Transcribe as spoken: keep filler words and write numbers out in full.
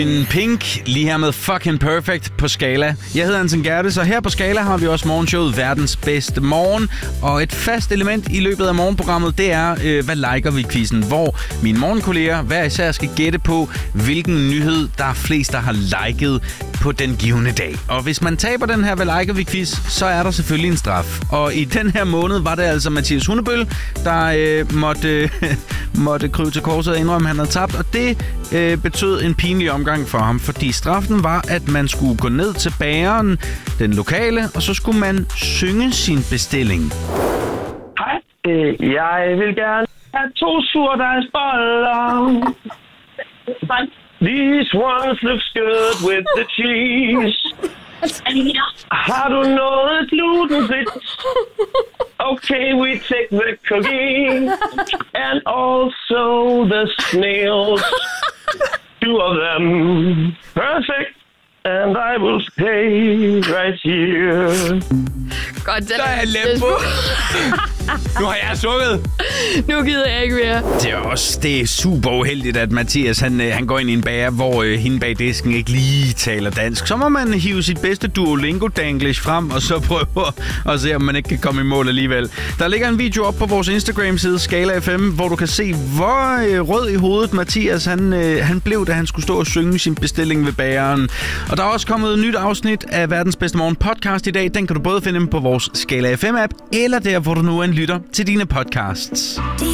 En Pink, lige her med Fucking Perfect på Skala. Jeg hedder Anton Gertes, og her på Skala har vi også morgenshowet Verdens Bedste Morgen. Og et fast element i løbet af morgenprogrammet, det er, øh, hvad liker vi quizzen, hvor mine morgenkolleger hver især skal gætte på, hvilken nyhed, der er flest, der har liket på den givne dag. Og hvis man taber den her, hvad liker vi quiz, så er der selvfølgelig en straf. Og i den her måned var det altså Mathias Hundebøl, der øh, måtte, øh, måtte krybe til korset og indrømme, at han havde tabt. Og det øh, betød en pinlig omgang for ham, fordi straffen var, at man skulle gå ned til bageren, den lokale, og så skulle man synge sin bestilling. Hej, øh, jeg vil gerne have to surdejsboller. These ones looks good with the cheese. Har du noget glutenfrit? Okay, we take the cookie and also the snails. Two of them. Perfect. And I will stay right here. Godt, Der er lempo. Nu har jeg sukket. Nu gider jeg ikke mere. Det er også det er super uheldigt, at Mathias han, han går ind i en bager, hvor øh, hende bag disken ikke lige taler dansk. Så må man hive sit bedste Duolingo-danglish frem, og så prøve at se, om man ikke kan komme i mål alligevel. Der ligger en video op på vores Instagram-side, Skala F M, hvor du kan se, hvor øh, rød i hovedet Mathias han, øh, han blev, da han skulle stå og synge sin bestilling ved bageren. Og der er også kommet et nyt afsnit af Verdens Bedste Morgen podcast i dag. Den kan du både finde på vores Skala F M-app, eller der, hvor du nu er en lytter til dine podcasts.